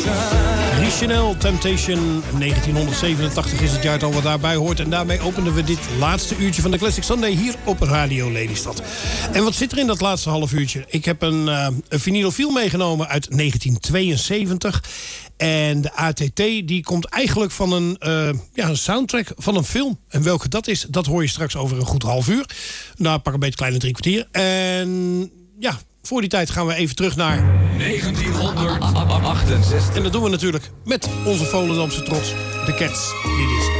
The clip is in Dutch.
Chanel, Temptation, 1987 is het jaartal wat daarbij hoort. En daarmee openden we dit laatste uurtje van de Classic Sunday hier op Radio Lelystad. En wat zit er in dat laatste half uurtje? Ik heb een vinylofiel meegenomen uit 1972. En de ATT die komt eigenlijk van een soundtrack van een film. En welke dat is, dat hoor je straks over een goed half uur. Nou, pak een beetje kleine 3 kwartier. En ja, voor die tijd gaan we even terug naar 1968. En dat doen we natuurlijk met onze Volendamse trots, de Cats. Dit is